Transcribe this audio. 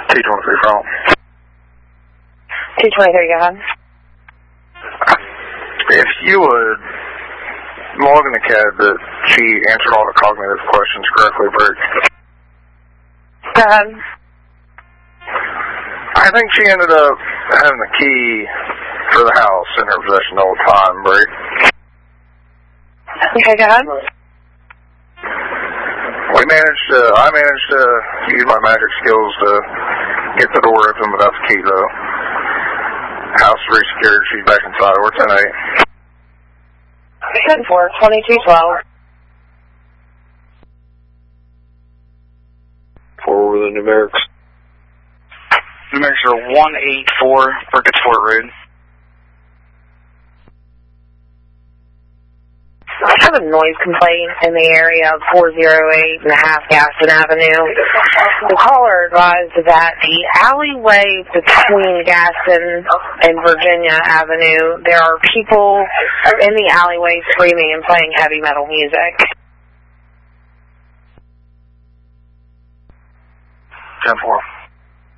223 from. 223, go ahead. If you would log in the CAD that she answered all the cognitive questions correctly, Brick. Go ahead. I think she ended up having the key for the house in her possession the whole time, Brick. Okay, go ahead. I managed to use my magic skills to get the door open without the key, though. House re-secured, she's back inside. We're 10-8. 10-4, 2212. Forward with the numerics. Numerics are 184 Burkittsfort Road. I have a noise complaint in the area of 408 and a half Gaston Avenue. The caller advised that the alleyway between Gaston and Virginia Avenue, there are people in the alleyway screaming and playing heavy metal music. 10-4.